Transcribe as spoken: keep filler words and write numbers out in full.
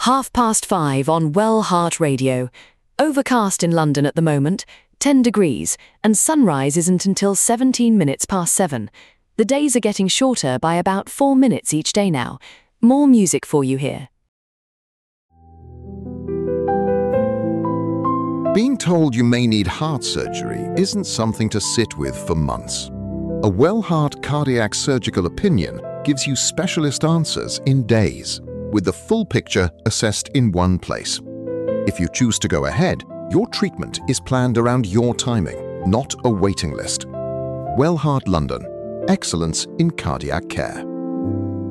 Half past five on Well Heart Radio. Overcast in London at the moment, ten degrees, and sunrise isn't until seventeen minutes past seven. The days are getting shorter by about four minutes each day now. More music for you here. Being told you may need heart surgery isn't something to sit with for months. A Well Heart cardiac surgical opinion gives you specialist answers in days, with the full picture assessed in one place. If you choose to go ahead, your treatment is planned around your timing, not a waiting list. Well Heart London. Excellence in cardiac care.